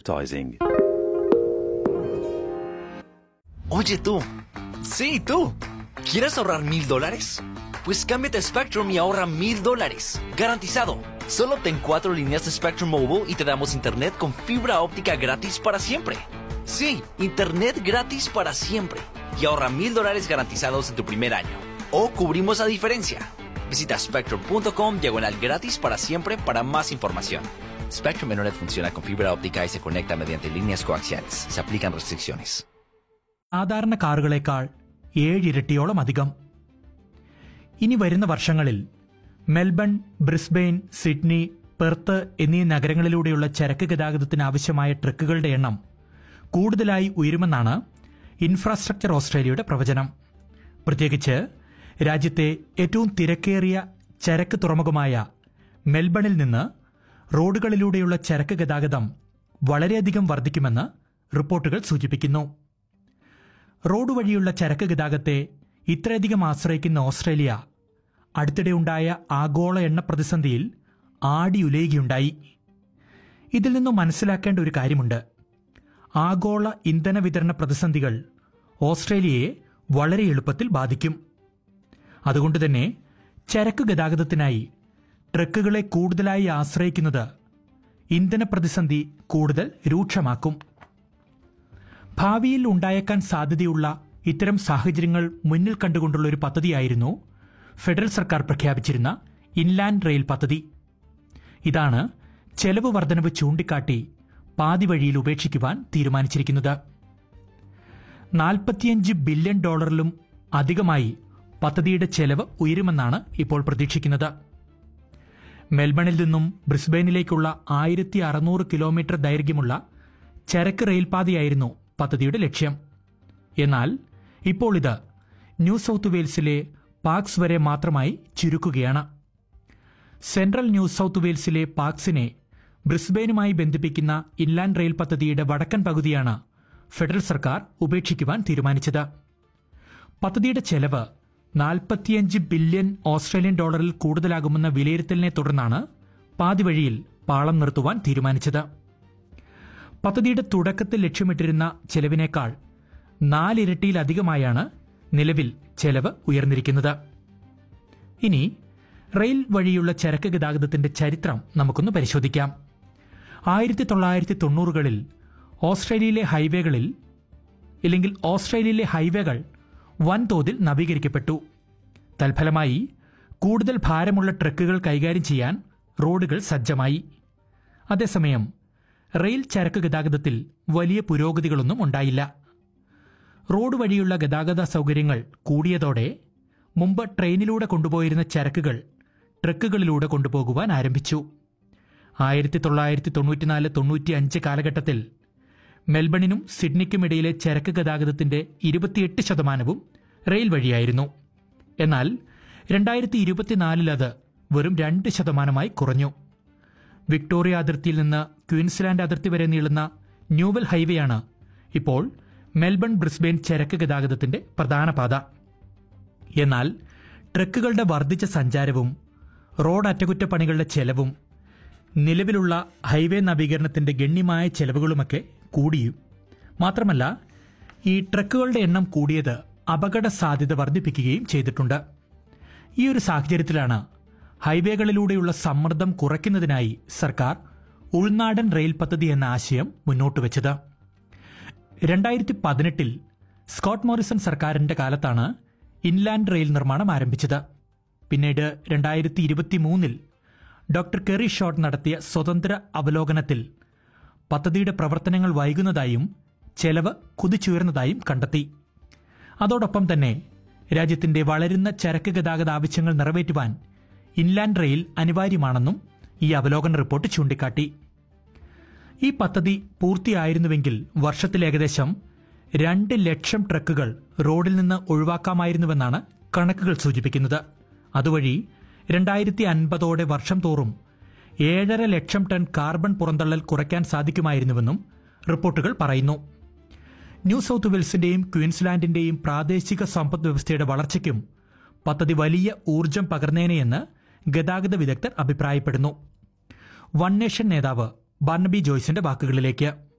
advertising. Oye tú, sí tú, ¿quieres ahorrar $1,000? Pues cámbiate a Spectrum y ahorra $1,000, garantizado. Solo obtén 4 líneas de Spectrum Mobile y te damos internet con fibra óptica gratis para siempre. Sí, internet gratis para siempre. Y ahorra $1,000 garantizados en tu primer año. O cubrimos la diferencia. Visita spectrum.com/gratis para siempre para más información. Spectrum Internet funciona con fibra óptica y se conecta mediante líneas coaxiales. Se aplican restricciones. സാധാരണ കാറുകളേക്കാൾ 7 ഇരട്ടിയോളം അധികം. ഇനി വരുന്ന വർഷങ്ങളിൽ Melbourne, Brisbane, Sydney, Perth എന്നീ നഗരങ്ങളിലൂടെയുള്ള ചരക്ക് ഗതാഗതത്തിന് ആവശ്യമായ ട്രക്കുകളുടെ എണ്ണം കൂടുതലായി ഉയരുമെന്നാണ് ഇൻഫ്രാസ്ട്രക്ചർ ഓസ്ട്രേലിയയുടെ പ്രവചനം. പ്രത്യേകിച്ച് രാജ്യത്തെ ഏറ്റവും തിരക്കേറിയ ചരക്ക് തുറമുഖമായ മെൽബണിൽ നിന്ന് റോഡുകളിലൂടെയുള്ള ചരക്ക് ഗതാഗതം വളരെയധികം വർദ്ധിക്കുമെന്ന് റിപ്പോർട്ടുകൾ സൂചിപ്പിക്കുന്നു. റോഡ് വഴിയുള്ള ചരക്ക് ഗതാഗതത്തെ ഇത്രയധികം ആശ്രയിക്കുന്ന ഓസ്ട്രേലിയ അടുത്തിടെ ഉണ്ടായ ആഗോള എണ്ണ പ്രതിസന്ധിയിൽ ആടിയുലയുകയുണ്ടായി. ഇതിൽ നിന്നും മനസ്സിലാക്കേണ്ട ഒരു കാര്യമുണ്ട്. ആഗോള ഇന്ധന വിതരണ പ്രതിസന്ധികൾ ഓസ്ട്രേലിയയെ വളരെ എളുപ്പത്തിൽ ബാധിക്കും. അതുകൊണ്ടുതന്നെ ചരക്ക് ഗതാഗതത്തിനായി ട്രക്കുകളെ കൂടുതലായി ആശ്രയിക്കുന്നത് ഇന്ധന പ്രതിസന്ധി കൂടുതൽ രൂക്ഷമാക്കും. ഭാവിയിൽ ഉണ്ടായേക്കാൻ സാധ്യതയുള്ള ഇത്തരം സാഹചര്യങ്ങൾ മുന്നിൽ കണ്ടുകൊണ്ടുള്ള ഒരു പദ്ധതിയായിരുന്നു ഫെഡറൽ സർക്കാർ പ്രഖ്യാപിച്ചിരുന്ന ഇൻലാൻഡ് റെയിൽ പദ്ധതി. ഇതാണ് ചെലവ് വർധനവ് ചൂണ്ടിക്കാട്ടി പാതി വഴിയിൽ ഉപേക്ഷിക്കുവാൻ തീരുമാനിച്ചിരിക്കുന്നത്. $45 ബില്യൺ അധികമായി പദ്ധതിയുടെ ചെലവ് ഉയരുമെന്നാണ് ഇപ്പോൾ പ്രതീക്ഷിക്കുന്നത്. മെൽബണിൽ നിന്നും ബ്രിസ്ബെയിനിലേക്കുള്ള 1600 കിലോമീറ്റർ ദൈർഘ്യമുള്ള ചരക്ക് റെയിൽപാതയായിരുന്നു പദ്ധതിയുടെ ലക്ഷ്യം. എന്നാൽ ഇപ്പോൾ ഇത് ന്യൂ സൗത്ത് വെയിൽസിലെ പാക്സ് വരെ മാത്രമായി ചുരുക്കുകയാണ്. സെൻട്രൽ ന്യൂ സൗത്ത് വെയിൽസിലെ പാക്സിനെ ബ്രിസ്ബെയിനുമായി ബന്ധിപ്പിക്കുന്ന ഇൻലാൻഡ് റെയിൽ പദ്ധതിയുടെ വടക്കൻ പകുതിയാണ് ഫെഡറൽ സർക്കാർ ഉപേക്ഷിക്കുവാൻ തീരുമാനിച്ചത്. പദ്ധതിയുടെ ചെലവ് $45 ബില്യൺ കൂടുതലാകുമെന്ന വിലയിരുത്തലിനെ തുടർന്നാണ് പാതിവഴിയിൽ പാളം നിർത്തുവാൻ തീരുമാനിച്ചത്. പദ്ധതിയുടെ തുടക്കത്തിൽ ലക്ഷ്യമിട്ടിരുന്ന ചെലവിനേക്കാൾ 4 ഇരട്ടിയിലധികമായാണ് നിലവിൽ ചെലവ് ഉയർന്നിരിക്കുന്നത്. ഇനി റെയിൽ വഴിയുള്ള ചരക്ക് ഗതാഗതത്തിന്റെ ചരിത്രം നമുക്കൊന്ന് പരിശോധിക്കാം. 1990കളിൽ ഓസ്ട്രേലിയയിലെ ഹൈവേകൾ വൻതോതിൽ നവീകരിക്കപ്പെട്ടു. തൽഫലമായി കൂടുതൽ ഭാരമുള്ള ട്രക്കുകൾ കൈകാര്യം ചെയ്യാൻ റോഡുകൾ സജ്ജമായി. അതേസമയം റെയിൽ ചരക്ക് ഗതാഗതത്തിൽ വലിയ പുരോഗതികളൊന്നും ഉണ്ടായില്ല. റോഡ് വഴിയുള്ള ഗതാഗത സൗകര്യങ്ങൾ കൂടിയതോടെ മുമ്പ് ട്രെയിനിലൂടെ കൊണ്ടുപോയിരുന്ന ചരക്കുകൾ ട്രക്കുകളിലൂടെ കൊണ്ടുപോകുവാൻ ആരംഭിച്ചു. 1994-95 കാലഘട്ടത്തിൽ മെൽബണിനും സിഡ്നിക്കുമിടയിലെ ചരക്ക് ഗതാഗതത്തിന്റെ 28% റെയിൽ വഴിയായിരുന്നു. എന്നാൽ 2024 അത് വെറും 2% കുറഞ്ഞു. വിക്ടോറിയ അതിർത്തിയിൽ നിന്ന് ക്വീൻസ്ലാൻഡ് അതിർത്തി വരെ നീളുന്ന ന്യൂവൽ ഹൈവേയാണ് ഇപ്പോൾ മെൽബൺ ബ്രിസ്ബെയിൻ ചരക്ക് ഗതാഗതത്തിന്റെ പ്രധാന പാത. എന്നാൽ ട്രക്കുകളുടെ വർദ്ധിച്ച സഞ്ചാരവും റോഡ് അറ്റകുറ്റപ്പണികളുടെ ചെലവും നിലവിലുള്ള ഹൈവേ നവീകരണത്തിന്റെ ഗണ്യമായ ചെലവുകളുമൊക്കെ കൂടിയും മാത്രമല്ല ഈ ട്രക്കുകളുടെ എണ്ണം കൂടിയത് അപകട സാധ്യത വർദ്ധിപ്പിക്കുകയും ചെയ്തിട്ടുണ്ട്. ഈ ഒരു സാഹചര്യത്തിലാണ് ഹൈവേകളിലൂടെയുള്ള സമ്മർദ്ദം കുറയ്ക്കുന്നതിനായി സർക്കാർ ഉൾനാടൻ റെയിൽ പദ്ധതി എന്ന ആശയം മുന്നോട്ട് വെച്ചത്. 2018 സ്കോട്ട് മോറിസൺ സർക്കാരിന്റെ കാലത്താണ് ഇൻലാൻഡ് റെയിൽ നിർമ്മാണം ആരംഭിച്ചത്. പിന്നീട് 2023 ഡോക്ടർ കെറി ഷോർട്ട് നടത്തിയ സ്വതന്ത്ര അവലോകനത്തിൽ പദ്ധതിയുടെ പ്രവർത്തനങ്ങൾ വൈകുന്നതായും ചെലവ് കുതിച്ചുയർന്നതായും കണ്ടെത്തി. അതോടൊപ്പം തന്നെ രാജ്യത്തിന്റെ വളരുന്ന ചരക്ക് ഗതാഗത ആവശ്യങ്ങൾ നിറവേറ്റുവാൻ ഇൻലാൻഡ് റെയിൽ അനിവാര്യമാണെന്നും ഈ അവലോകന റിപ്പോർട്ട് ചൂണ്ടിക്കാട്ടി. ഈ പദ്ധതി പൂർത്തിയായിരുന്നുവെങ്കിൽ വർഷത്തിൽ ഏകദേശം 2 ലക്ഷം ട്രക്കുകൾ റോഡിൽ നിന്ന് ഒഴിവാക്കാമായിരുന്നുവെന്നാണ് കണക്കുകൾ സൂചിപ്പിക്കുന്നത്. അതുവഴി 2050 വർഷം തോറും 7.5 ലക്ഷം ടൺ കാർബൺ പുറന്തള്ളൽ കുറയ്ക്കാൻ സാധിക്കുമായിരുന്നുവെന്നും റിപ്പോർട്ടുകൾ പറയുന്നു. ന്യൂ സൗത്ത് വെയിൽസിന്റെയും ക്വീൻസ്ലാൻഡിന്റെയും പ്രാദേശിക സമ്പദ് വ്യവസ്ഥയുടെ വളർച്ചയ്ക്കും പദ്ധതി വലിയ ഊർജ്ജം പകർന്നേനെയെന്ന് ഗതാഗത വിദഗ്ധർ അഭിപ്രായപ്പെടുന്നു. വൺ നേഷൻ നേതാവ് ബാർണബി ജോയ്സിന്റെ വാക്കുകളിലേക്ക്.